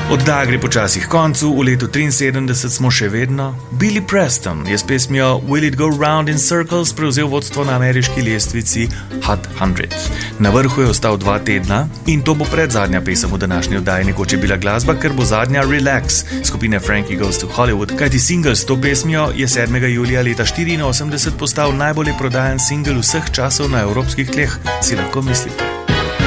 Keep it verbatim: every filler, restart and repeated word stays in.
Oddaja gre počasih koncu, v letu triinsedemdeset smo še vedno. Billy Preston je s pesmijo Will It Go Round in Circles prevzel vodstvo na ameriški lestvici Hot sto. Na vrhu je ostal dva tedna in to bo predzadnja pesem v današnji oddaji. Nekoč je bila glasba, ker bo zadnja Relax skupine Frankie Goes to Hollywood, kajti singl s to pesmijo je sedmega julija leta štiriinosemdeset postal najbolje prodajan singl vseh časov na evropskih tleh, si lahko mislite.